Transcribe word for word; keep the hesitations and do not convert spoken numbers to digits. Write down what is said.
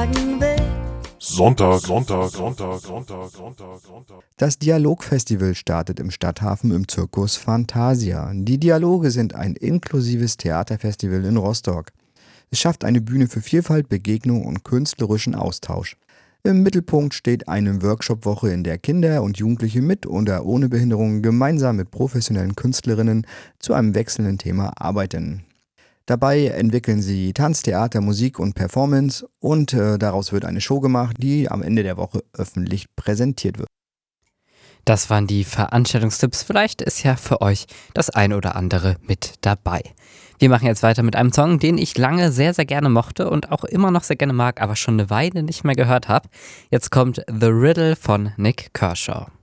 sagen will. Sonntag, Sonntag, Sonntag, Sonntag, Sonntag, Sonntag. Das Dialogfestival startet im Stadthafen im Circus Fantasia. Die Dialoge sind ein inklusives Theaterfestival in Rostock. Es schafft eine Bühne für Vielfalt, Begegnung und künstlerischen Austausch. Im Mittelpunkt steht eine Workshopwoche, in der Kinder und Jugendliche mit oder ohne Behinderung gemeinsam mit professionellen Künstlerinnen zu einem wechselnden Thema arbeiten. Dabei entwickeln sie Tanz, Theater, Musik und Performance und äh, daraus wird eine Show gemacht, die am Ende der Woche öffentlich präsentiert wird. Das waren die Veranstaltungstipps. Vielleicht ist ja für euch das ein oder andere mit dabei. Wir machen jetzt weiter mit einem Song, den ich lange sehr, sehr gerne mochte und auch immer noch sehr gerne mag, aber schon eine Weile nicht mehr gehört habe. Jetzt kommt The Riddle von Nik Kershaw.